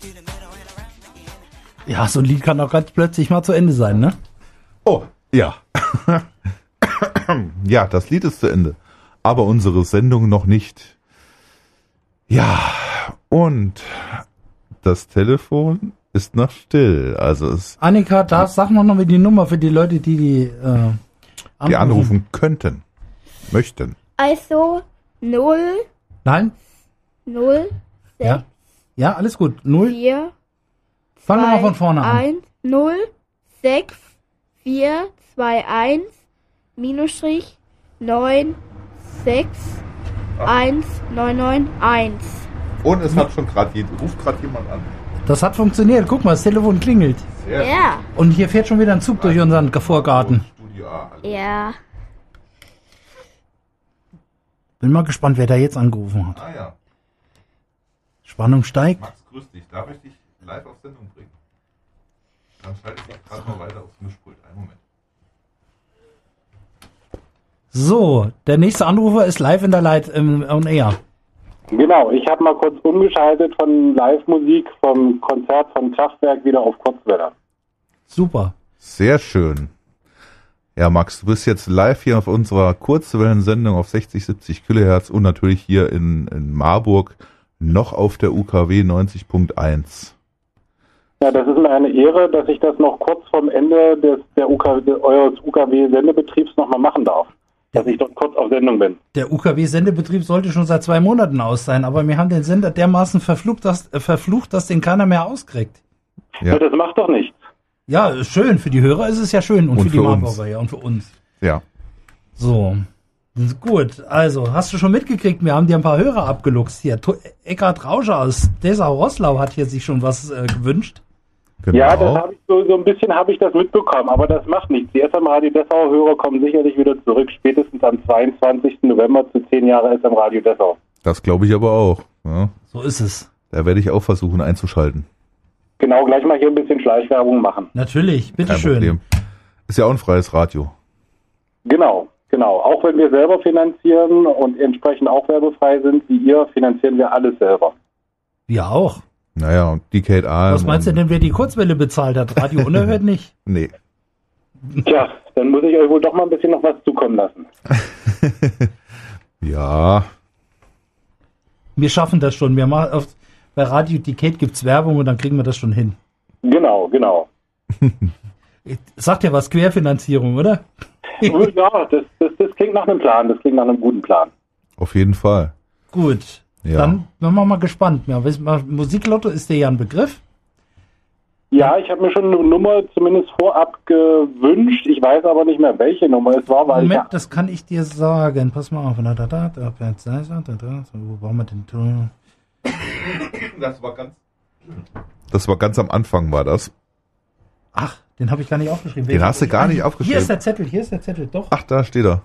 Ja, so ein Lied kann auch ganz plötzlich mal zu Ende sein, ne? Oh, ja. Ja, das Lied ist zu Ende. Aber unsere Sendung noch nicht. Ja, und das Telefon ist noch still. Also es Annika, sag mal noch mal die Nummer für die Leute, die anrufen könnten, möchten. Also 0, Nein? 0, 6, Ja. Ja, alles gut. 0. 4, Fangen wir mal von vorne an. 1, 0, 6, 4, 2, 1, Minusstrich, 9, 6, 1, 9, 9, 1. Und es hat schon ruft gerade jemand an. Das hat funktioniert. Guck mal, das Telefon klingelt. Ja. Und hier fährt schon wieder ein Zug durch unseren Vorgarten. Studio A. Ja. Bin mal gespannt, wer da jetzt angerufen hat. Ah ja. Spannung steigt. Max, grüß dich. Darf ich dich live auf Sendung bringen? Dann schalte ich dich gerade mal weiter aufs Mischpult. Einen Moment. So, der nächste Anrufer ist live in der on Air. Genau, ich habe mal kurz umgeschaltet von Live-Musik vom Konzert von Kraftwerk wieder auf Kurzwelle. Super. Sehr schön. Ja, Max, du bist jetzt live hier auf unserer Kurzwellensendung auf 60, 70 Kilohertz und natürlich hier in Marburg noch auf der UKW 90.1. Ja, das ist mir eine Ehre, dass ich das noch kurz vorm Ende eures UKW-Sendebetriebs nochmal machen darf. Dass ich dort kurz auf Sendung bin. Der UKW-Sendebetrieb sollte schon seit 2 Monaten aus sein, aber wir haben den Sender dermaßen verflucht, dass den keiner mehr auskriegt. Ja. Ja, das macht doch nichts. Ja, ist schön. Für die Hörer ist es ja schön und für die für uns. Marburger, ja, und für uns. Ja. So. Gut, also, hast du schon mitgekriegt, wir haben dir ein paar Hörer abgeluchst hier. Eckhard Rauscher aus Dessau-Roßlau hat hier sich schon was gewünscht. Genau. Ja, das habe ich so ein bisschen habe ich das mitbekommen, aber das macht nichts. Die SM Radio Dessau Hörer kommen sicherlich wieder zurück, spätestens am 22. November zu 10 Jahre SM Radio Dessau. Das glaube ich aber auch. Ja. So ist es. Da werde ich auch versuchen einzuschalten. Genau, gleich mal hier ein bisschen Schleichwerbung machen. Natürlich, Kein bitteschön. Problem. Ist ja auch ein freies Radio. Genau. Auch wenn wir selber finanzieren und entsprechend auch werbefrei sind, wie ihr, finanzieren wir alles selber. Wir auch. Naja, und die Kate A. Was meinst du denn, wer die Kurzwelle bezahlt hat? Radio Unerhört nicht? Nee. Tja, dann muss ich euch wohl doch mal ein bisschen noch was zukommen lassen. Ja. Wir schaffen das schon. Wir machen bei Radio Decade gibt's Werbung und dann kriegen wir das schon hin. Genau. Sagt ja was, Querfinanzierung, oder? Ja, das klingt nach einem Plan, das klingt nach einem guten Plan. Auf jeden Fall. Gut, Ja. dann sind wir mal gespannt. Ja, Musiklotto ist dir ja ein Begriff. Ja, ich habe mir schon eine Nummer zumindest vorab gewünscht. Ich weiß aber nicht mehr, welche Nummer es war, weil Moment, das kann ich dir sagen. Pass mal auf. Wo waren wir denn? Das war ganz am Anfang, war das. Ach, den habe ich gar nicht aufgeschrieben. Den hast du gar nicht aufgeschrieben. Hier ist der Zettel, doch. Ach, da steht er.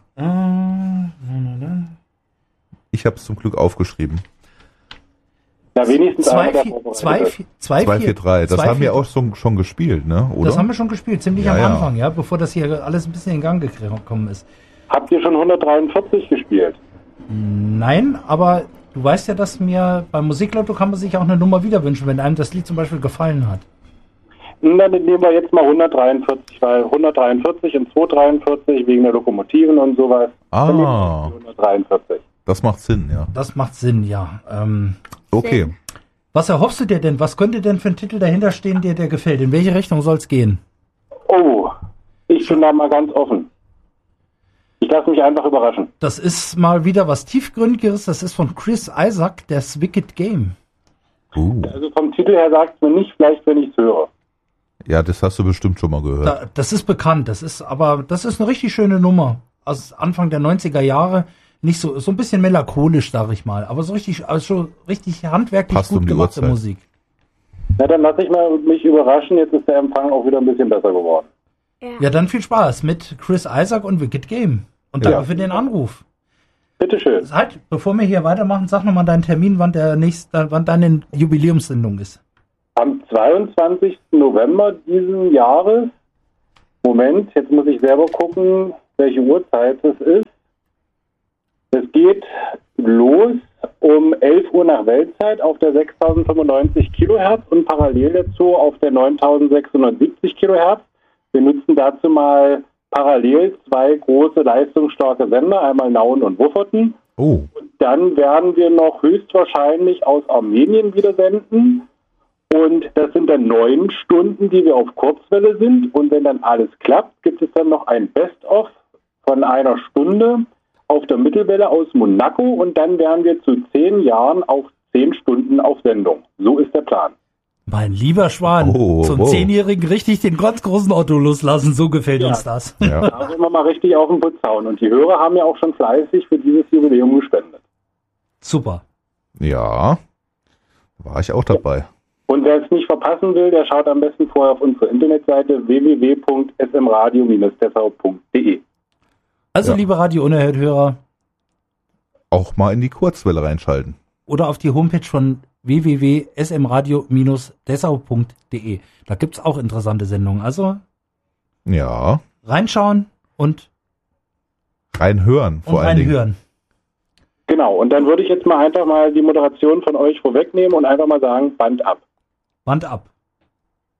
Ich habe es zum Glück aufgeschrieben. ja, wenigstens einer der 243. Das haben wir auch schon gespielt, ne? Oder? Das haben wir schon gespielt, ziemlich Ja, am ja. Anfang, ja, bevor das hier alles ein bisschen in Gang gekommen ist. Habt ihr schon 143 gespielt? Nein, aber du weißt ja, dass mir beim Musiklotto kann man sich auch eine Nummer wieder wünschen, wenn einem das Lied zum Beispiel gefallen hat. Dann nehmen wir jetzt mal 143, weil 143 und 243 wegen der Lokomotiven und sowas. Ah. Dann nehmen wir 143. Das macht Sinn, ja. Das macht Sinn, ja. Okay. Was erhoffst du dir denn? Was könnte denn für ein Titel dahinter stehen, der dir gefällt? In welche Richtung soll es gehen? Oh, ich bin da mal ganz offen. Ich lasse mich einfach überraschen. Das ist mal wieder was Tiefgründigeres. Das ist von Chris Isaac, das Wicked Game. Also vom Titel her sagt es mir nicht, vielleicht wenn ich es höre. Ja, das hast du bestimmt schon mal gehört. Das ist bekannt. Das ist eine richtig schöne Nummer. Aus Anfang der 90er Jahre. Nicht so ein bisschen melancholisch, sag ich mal. Aber so richtig, also schon richtig handwerklich Passt gut um die gemachte Uhrzeit. Musik. Na, dann lasse ich mich überraschen. Jetzt ist der Empfang auch wieder ein bisschen besser geworden. Ja, dann viel Spaß mit Chris Isaac und Wicked Game. Und danke Ja. für den Anruf. Bitteschön. Halt, bevor wir hier weitermachen, sag nochmal deinen Termin, wann deine Jubiläumssendung ist. Am 22. November diesen Jahres, Moment, jetzt muss ich selber gucken, welche Uhrzeit es ist. Es geht los um 11 Uhr nach Weltzeit auf der 6095 Kilohertz und parallel dazu auf der 9670 Kilohertz. Wir nutzen dazu mal parallel 2 große leistungsstarke Sender, einmal Nauen und Wufferten. Oh. Und dann werden wir noch höchstwahrscheinlich aus Armenien wieder senden. Und das sind dann 9 Stunden, die wir auf Kurzwelle sind. Und wenn dann alles klappt, gibt es dann noch ein Best-of von 1 Stunde auf der Mittelwelle aus Monaco. Und dann wären wir zu 10 Jahren auf 10 Stunden auf Sendung. So ist der Plan. Mein lieber Schwan, zum 10-Jährigen richtig den ganz großen Otto loslassen, so gefällt uns das. Ja. Da sind wir mal richtig auf den Putz hauen. Und die Hörer haben ja auch schon fleißig für dieses Jubiläum gespendet. Super. Ja, war ich auch dabei. Und wer es nicht verpassen will, der schaut am besten vorher auf unsere Internetseite www.smradio-dessau.de. Also, Ja. liebe Radio-Unerhört-Hörer, Auch mal in die Kurzwelle reinschalten. oder auf die Homepage von www.smradio-dessau.de. Da gibt's auch interessante Sendungen. Also Ja, reinschauen und reinhören vor allen Dingen. reinhören. Genau, und dann würde ich jetzt mal einfach mal die Moderation von euch vorwegnehmen und einfach mal sagen, Band ab. Band ab.